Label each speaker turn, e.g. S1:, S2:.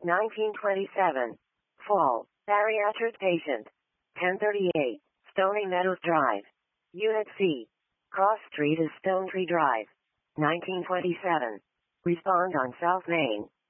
S1: 1927. Fall. Bariatric patient. 1038. Stony Meadows Drive. Unit C. Cross Street is Stone Tree Drive. 1927. Respond on South Main.